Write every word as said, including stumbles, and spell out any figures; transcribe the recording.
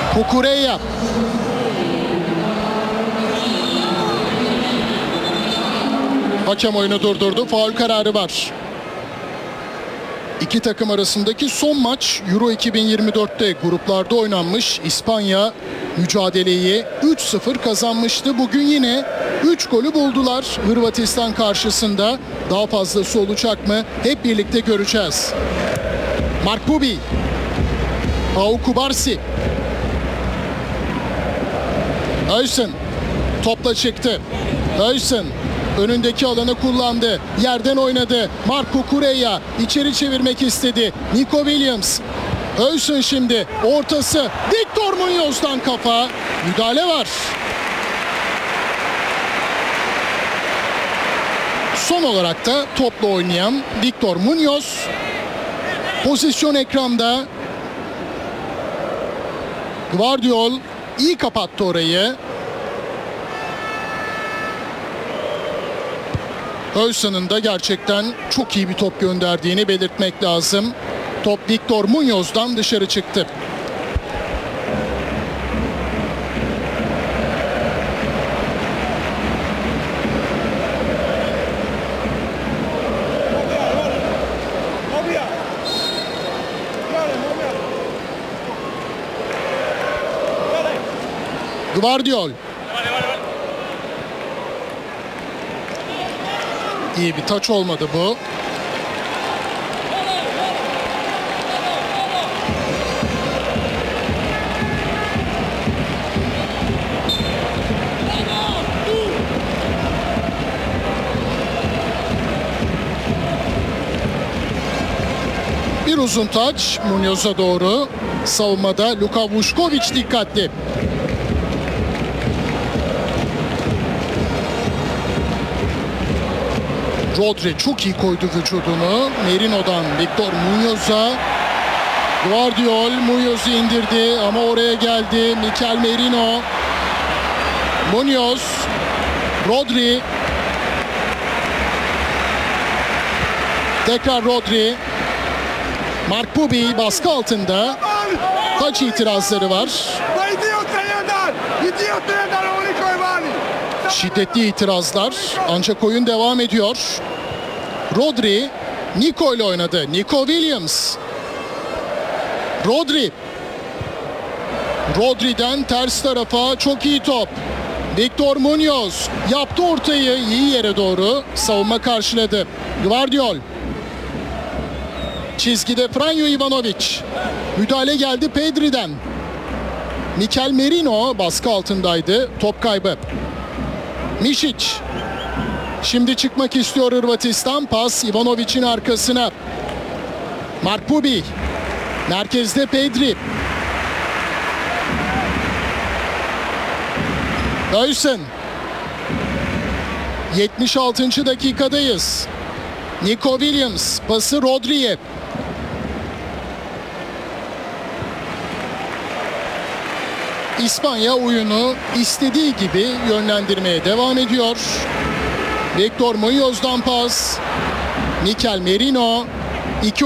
Cucurella. Hakem oyunu durdurdu. Faul kararı var. İki takım arasındaki son maç Euro iki bin yirmi dörtte gruplarda oynanmış. İspanya mücadeleyi üç sıfır kazanmıştı. Bugün yine üç golü buldular Hırvatistan karşısında. Daha fazlası olacak mı? Hep birlikte göreceğiz. Mark Bubi. Pau Kubarsi. Öysen topla çıktı. Öysen önündeki alanı kullandı. Yerden oynadı. Marco Cucurella içeri çevirmek istedi. Nico Williams. Öysen şimdi ortası. Victor Muñoz'dan kafa. Müdahale var. Son olarak da topla oynayan Victor Muñoz. Pozisyon ekranda. Gvardiol iyi kapattı orayı. Öysen'in de gerçekten çok iyi bir top gönderdiğini belirtmek lazım. Top Victor Muñoz'dan dışarı çıktı. Gvardiol. İyi bir taç olmadı bu. Bir uzun taç Muñoz'a doğru. Savunmada Luka Vušković dikkatli. Rodri çok iyi koydu vücudunu. Merino'dan Victor Muñoz'a. Gvardiol Muñoz'u indirdi ama oraya geldi. Mikel Merino. Muñoz. Rodri. Tekrar Rodri. Mark Bubi baskı altında. Taç itirazları var. Şiddetli itirazlar ancak oyun devam ediyor. Rodri Nico ile oynadı. Nico Williams. Rodri. Rodri'den ters tarafa çok iyi top. Victor Muñoz yaptı ortayı iyi yere doğru. Savunma karşıladı. Gvardiol. Çizgide Franjo Ivanović. Müdahale geldi Pedri'den. Mikel Merino baskı altındaydı. Top kaybı. Mišić. Şimdi çıkmak istiyor Hırvatistan. Pas Ivanovic'in arkasına. Mark Bubi. Merkezde Pedri. Öysen. yetmiş altıncı dakikadayız. Nico Williams pası Rodri'ye. İspanya oyunu istediği gibi yönlendirmeye devam ediyor. Victor Muñoz'dan pas. Mikel Merino.